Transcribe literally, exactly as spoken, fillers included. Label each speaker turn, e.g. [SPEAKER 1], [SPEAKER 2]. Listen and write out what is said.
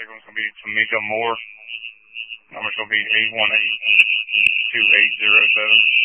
[SPEAKER 1] second one's going to be Tamika Moore. Number's going to be eight one eight, two eight zero seven.